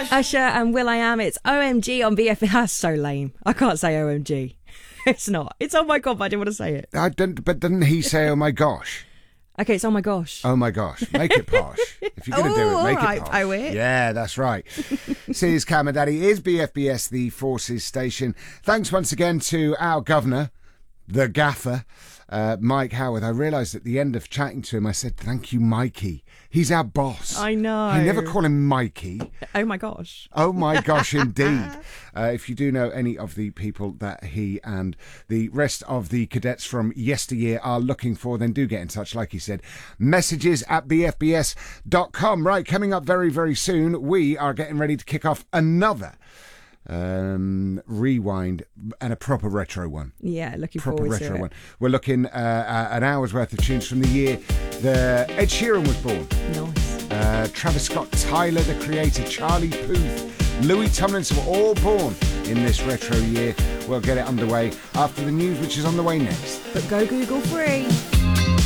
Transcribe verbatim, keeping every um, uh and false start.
Usher and Will I Am. It's O M G on B F B S. That's so lame. I can't say O M G. It's not. It's oh my God, but I didn't want to say it. I don't, but didn't he say, oh my gosh? Okay, it's oh my gosh. Oh my gosh. Make it posh. If you're going to do Oh, it, make all right, it posh. poet. Yeah, that's right. Sears Cam and Daddy is B F B S, the Forces station. Thanks once again to our governor, the gaffer, uh, Mike Howard. I realised at the end of chatting to him, I said, thank you, Mikey. He's our boss. I know. I never call him Mikey. Oh my gosh. Oh my gosh, indeed. Uh, if you do know any of the people that he and the rest of the cadets from yesteryear are looking for, then do get in touch. Like he said, messages at b f b s dot com. Right, coming up very, very soon, we are getting ready to kick off another um rewind and a proper retro one. Yeah, looking proper forward retro to it. one. We're looking uh, at an hour's worth of tunes from the year the Ed Sheeran was born. Nice. Uh, Travis Scott, Tyler the Creator, Charlie Puth, Louis Tomlinson were all born in this retro year. We'll get it underway after the news, which is on the way next. But go Google free.